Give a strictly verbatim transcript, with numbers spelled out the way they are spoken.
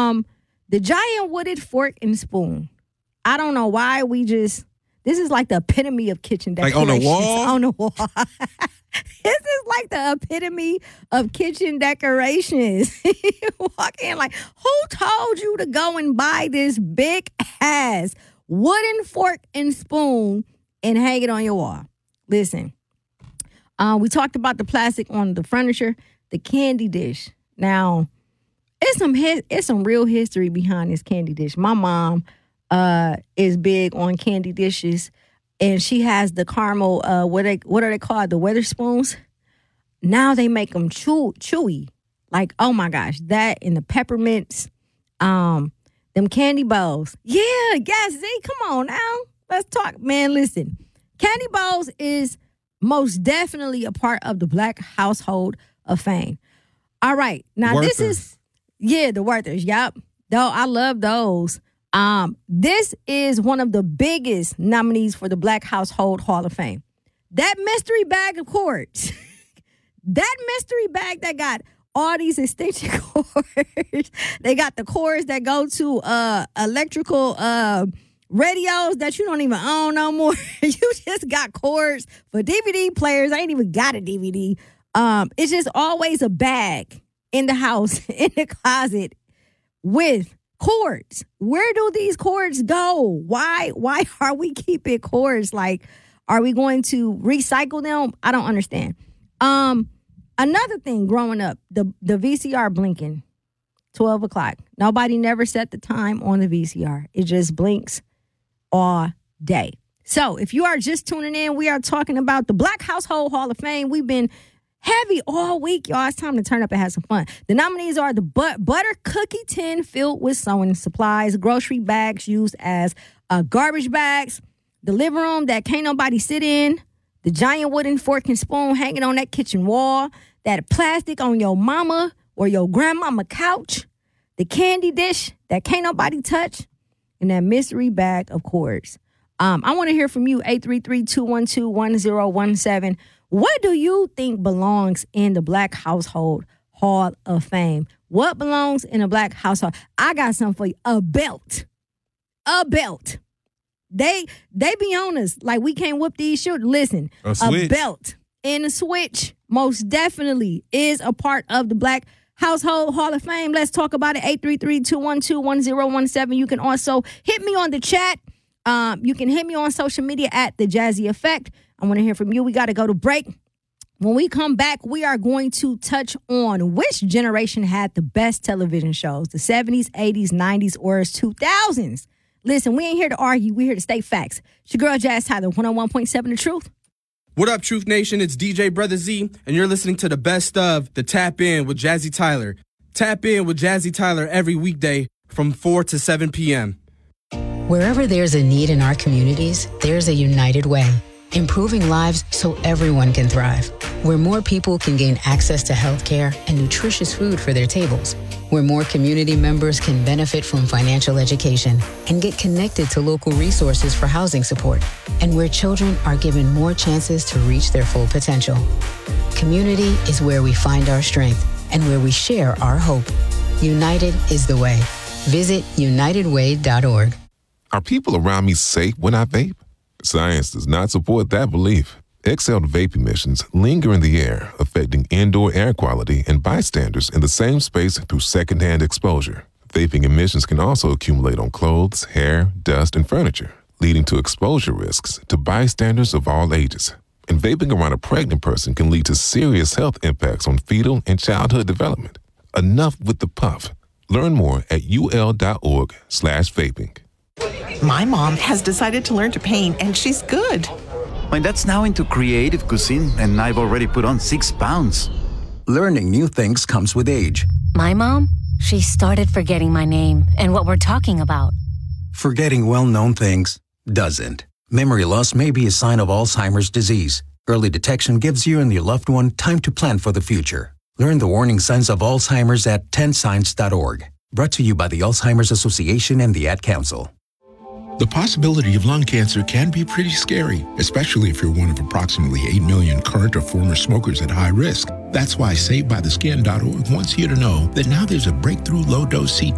Um, the giant wooded fork and spoon. I don't know why we just, this is like the epitome of kitchen decorations. Like on the wall? On the wall. This is like the epitome of kitchen decorations. You walk in like, who told you to go and buy this big ass wooden fork and spoon and hang it on your wall? Listen, uh, we talked about the plastic on the furniture, the candy dish. Now, it's some his, it's some real history behind this candy dish. My mom uh, is big on candy dishes, and she has the caramel. Uh, what they what are they called? The Weatherspoons. Now they make them chew, chewy. Like, oh my gosh, that and the peppermints, um, them candy bowls. Yeah, yes, see, come on now, let's talk, man. Listen, candy bowls is most definitely a part of the Black household of fame. All right, now Werther's. This is. Yeah, the Werther's. Yep. Though I love those. Um, this is one of the biggest nominees for the Black Household Hall of Fame. That mystery bag of cords. That mystery bag that got all these extension cords. They got the cords that go to uh electrical uh radios that you don't even own no more. You just got cords for D V D players. I ain't even got a D V D. Um, it's just always a bag in the house, in the closet, with cords. Where do these cords go? Why why are we keeping cords? Like, are we going to recycle them? I don't understand. Um, another thing growing up, the, the V C R blinking, twelve o'clock. Nobody never set the time on the V C R. It just blinks all day. So if you are just tuning in, we are talking about the Black Household Hall of Fame. We've been heavy all week, y'all. It's time to turn up and have some fun. The nominees are the but- butter cookie tin filled with sewing supplies, grocery bags used as uh, garbage bags, the living room that can't nobody sit in, the giant wooden fork and spoon hanging on that kitchen wall, that plastic on your mama or your grandmama couch, the candy dish that can't nobody touch, and that mystery bag of cords. Um, I want to hear from you, eight three three, two one two, one zero one seven. What do you think belongs in the Black Household Hall of Fame? What belongs in a Black household? I got something for you. A belt. A belt. They they be on us like we can't whip these shoes. Listen, A a, switch. belt and a switch most definitely is a part of the Black Household Hall of Fame. Let's talk about it. eight three three, two one two, one zero one seven. You can also hit me on the chat. Um, you can hit me on social media at The Jazzy Effect. I want to hear from you. We got to go to break. When we come back, we are going to touch on which generation had the best television shows, the seventies, eighties, nineties, or two thousands. Listen, we ain't here to argue. We're here to state facts. It's your girl, Jazz Tyler, one oh one point seven The Truth. What up, Truth Nation? It's D J Brother Z, and you're listening to the best of the Tap In with Jazzy Tyler. Tap In with Jazzy Tyler every weekday from four to seven p.m. Wherever there's a need in our communities, there's a United Way. Improving lives so everyone can thrive. Where more people can gain access to healthcare and nutritious food for their tables. Where more community members can benefit from financial education and get connected to local resources for housing support. And where children are given more chances to reach their full potential. Community is where we find our strength and where we share our hope. United is the way. Visit united way dot org. Are people around me safe when I vape? Science does not support that belief. Exhaled vape emissions linger in the air, affecting indoor air quality and bystanders in the same space through secondhand exposure. Vaping emissions can also accumulate on clothes, hair, dust, and furniture, leading to exposure risks to bystanders of all ages. And vaping around a pregnant person can lead to serious health impacts on fetal and childhood development. Enough with the puff. Learn more at ul.org slash vaping. My mom has decided to learn to paint, and she's good. My dad's now into creative cuisine, and I've already put on six pounds. Learning new things comes with age. My mom, she started forgetting my name and what we're talking about. Forgetting well-known things doesn't. Memory loss may be a sign of Alzheimer's disease. Early detection gives you and your loved one time to plan for the future. Learn the warning signs of Alzheimer's at ten signs dot org. Brought to you by the Alzheimer's Association and the Ad Council. The possibility of lung cancer can be pretty scary, especially if you're one of approximately eight million current or former smokers at high risk. That's why Saved by the Skin dot org wants you to know that now there's a breakthrough low-dose C T